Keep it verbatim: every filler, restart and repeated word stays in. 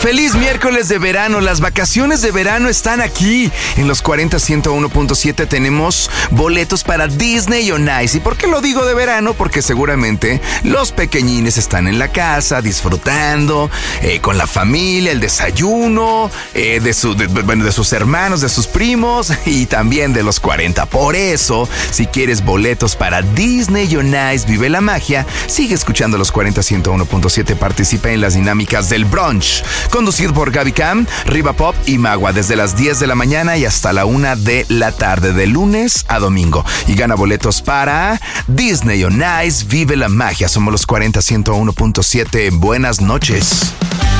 ¡Feliz miércoles de verano! Las vacaciones de verano están aquí. En los cuarenta ciento uno punto siete tenemos boletos para Disney on Ice. ¿Y por qué lo digo de verano? Porque seguramente los pequeñines están en la casa disfrutando, eh, con la familia, el desayuno, eh, de, su, de, bueno, de sus hermanos, de sus primos y también de los cuarenta. Por eso, si quieres boletos para Disney on Ice, vive la magia, sigue escuchando los cuarenta ciento uno punto siete. Participa en las dinámicas del brunch, conducido por Gaby Cam, Riva Pop y Magua, desde las diez de la mañana y hasta la una de la tarde, de lunes a domingo. Y gana boletos para Disney on Ice, vive la magia. Somos los cuarenta ciento uno punto siete. Buenas noches.